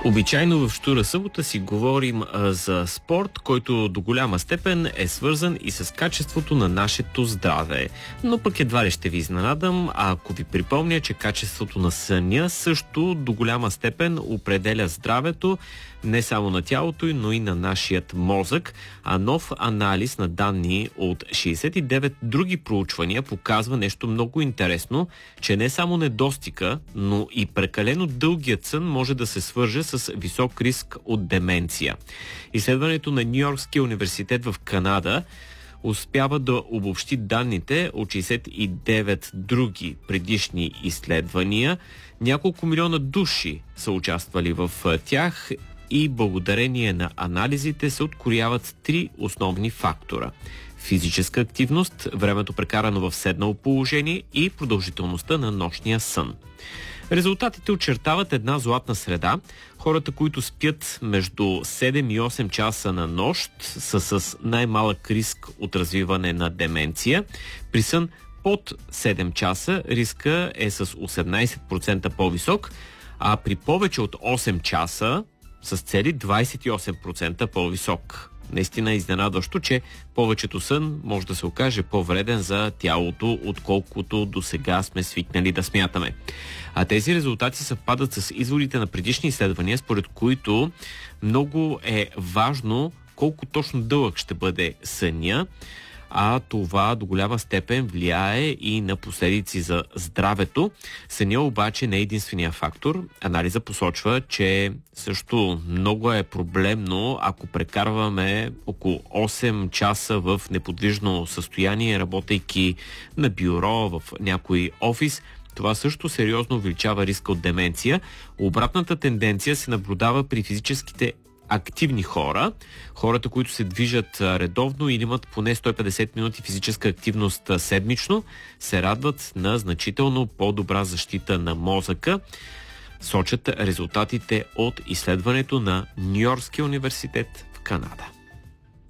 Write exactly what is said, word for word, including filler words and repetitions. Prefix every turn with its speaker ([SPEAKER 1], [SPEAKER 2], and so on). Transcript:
[SPEAKER 1] Обичайно в Щура събота си говорим а, за спорт, който до голяма степен е свързан и с качеството на нашето здраве. Но пък едва ли ще ви изненадам, ако ви припомня, че качеството на съня също до голяма степен определя здравето не само на тялото, но и на нашият мозък. А нов анализ на данни от шейсет и девет други проучвания показва нещо много интересно, че не само недостига, но и прекалено дългият сън може да се свърже с висок риск от деменция. Изследването на Ню-Йоркския университет в Канада успява да обобщи данните от шейсет и девет други предишни изследвания. Няколко милиона души са участвали в тях и благодарение на анализите се открояват три основни фактора: физическа активност, времето прекарано в седнало положение и продължителността на нощния сън. Резултатите очертават една златна среда. Хората, които спят между седем и осем часа на нощ, са с най-малък риск от развиване на деменция. При сън под седем часа риска е с осемнайсет процента по-висок, а при повече от осем часа с цели двайсет и осем процента по-висок. Наистина е изненадващо, че повечето сън може да се окаже по-вреден за тялото, отколкото до сега сме свикнали да смятаме. А тези резултати съвпадат с изводите на предишни изследвания, според които много е важно колко точно дълъг ще бъде съня, а това до голяма степен влияе и на последици за здравето. Съня обаче не е единствения фактор. Анализа посочва, че също много е проблемно, ако прекарваме около осем часа в неподвижно състояние, работейки на бюро, в някой офис. Това също сериозно увеличава риска от деменция. Обратната тенденция се наблюдава при физическите активни хора, хората, които се движат редовно или имат поне сто и петдесет минути физическа активност седмично, се радват на значително по-добра защита на мозъка, сочат резултатите от изследването на Ню-Йоркския университет в Канада.